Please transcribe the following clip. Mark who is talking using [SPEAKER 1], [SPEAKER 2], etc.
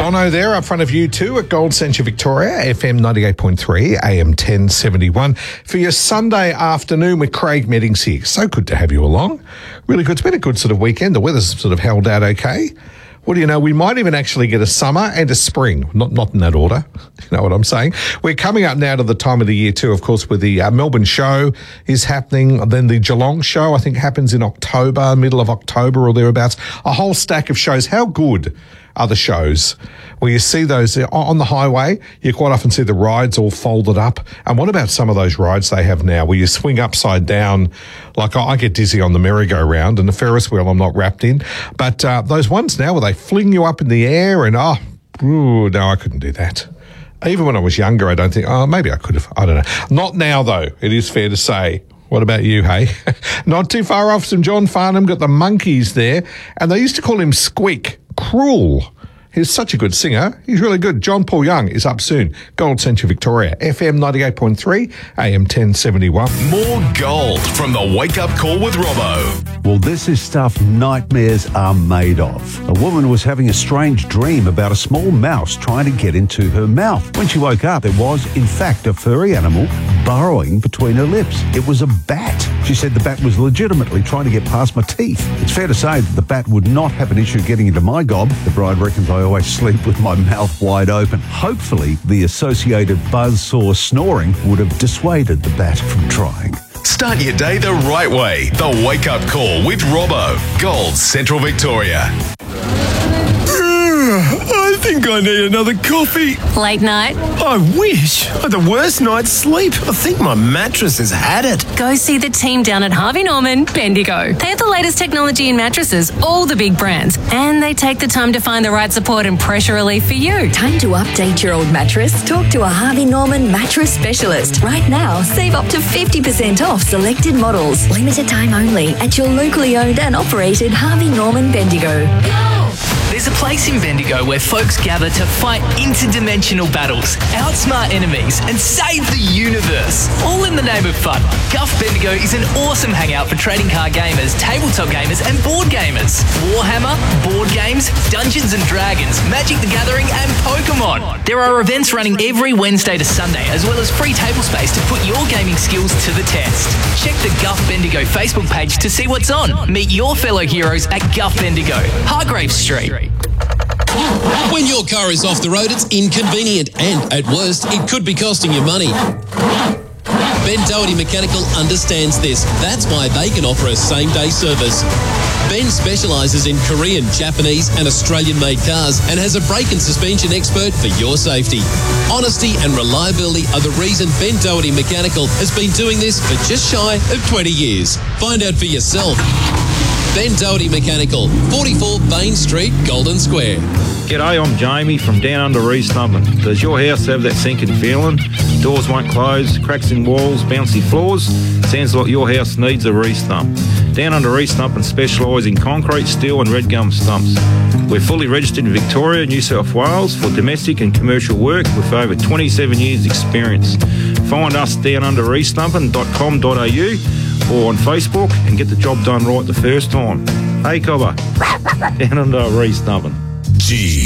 [SPEAKER 1] Jono there up front of you too at Gold Centre Victoria, FM 98.3, AM 1071 for your Sunday afternoon with Craig Meddings here. So good to have you along. Really good. It's been a good sort of weekend. The weather's sort of held out okay. What do you know? We might even actually get a summer and a spring. Not in that order. You know what I'm saying? We're coming up now to the time of the year too, of course, with the Melbourne show is happening. Then the Geelong show, I think, happens in October, middle of October or thereabouts. A whole stack of shows. How good are the shows where you see those on the highway? You quite often see the rides all folded up. And what about some of those rides they have now where you swing upside down? Like I get dizzy on the merry-go-round and the Ferris wheel I'm not wrapped in. But those ones now where they fling you up in the air and no, I couldn't do that. Even when I was younger, I don't think, maybe I could have. I don't know. Not now, though, it is fair to say. What about you, hey? Not too far off from John Farnham, got the Monkeys there. And they used to call him Squeak. Cruel. He's such a good singer. He's really good. John Paul Young is up soon. Gold Centre Victoria, FM 98.3, AM 1071.
[SPEAKER 2] More gold from the Wake Up Call with Robbo.
[SPEAKER 3] Well, this is stuff nightmares are made of. A woman was having a strange dream about a small mouse trying to get into her mouth. When she woke up, there was, in fact, a furry animal burrowing between her lips. It was a bat. She said the bat was legitimately trying to get past my teeth. It's fair to say that the bat would not have an issue getting into my gob. The bride reckons I always sleep with my mouth wide open. Hopefully, the associated buzzsaw snoring would have dissuaded the bat from trying.
[SPEAKER 2] Start your day the right way. The Wake Up Call with Robbo. Gold Central Victoria. I think I need another coffee.
[SPEAKER 4] Late night?
[SPEAKER 5] I wish. I had the worst night's sleep. I think my mattress has had it.
[SPEAKER 4] Go see the team down at Harvey Norman, Bendigo. They have the latest technology in mattresses, all the big brands, and they take the time to find the right support and pressure relief for you.
[SPEAKER 6] Time to update your old mattress? Talk to a Harvey Norman mattress specialist. Right now, save up to 50% off selected models. Limited time only at your locally owned and operated Harvey Norman Bendigo.
[SPEAKER 7] There's a place in Bendigo where folks gather to fight interdimensional battles, outsmart enemies, and save the universe. All in the name of fun. Guff Bendigo is an awesome hangout for trading card gamers, tabletop gamers, and board gamers. Warhammer, board games, Dungeons and Dragons, Magic the Gathering, and Pokemon. There are events running every Wednesday to Sunday, as well as free table space to put your gaming skills to the test. Check the Guff Bendigo Facebook page to see what's on. Meet your fellow heroes at Guff Bendigo, Hargrave Street.
[SPEAKER 8] When your car is off the road, it's inconvenient and, at worst, it could be costing you money. Ben Doherty Mechanical understands this. That's why they can offer a same-day service. Ben specialises in Korean, Japanese and Australian-made cars and has a brake and suspension expert for your safety. Honesty and reliability are the reason Ben Doherty Mechanical has been doing this for just shy of 20 years. Find out for yourself. Ben Doherty Mechanical, 44 Bain Street, Golden Square.
[SPEAKER 9] G'day, I'm Jamie from Down Under Re-Snubbing. Does your house have that sinking feeling? Doors won't close, cracks in walls, bouncy floors? Sounds like your house needs a re-snub. Down Under Re-Snubbing specialise in concrete, steel and red gum stumps. We're fully registered in Victoria, New South Wales for domestic and commercial work with over 27 years experience. Find us downunderresnubbing.com.au or on Facebook and get the job done right the first time. Hey, Cobber, Down Under Re-Snubbing.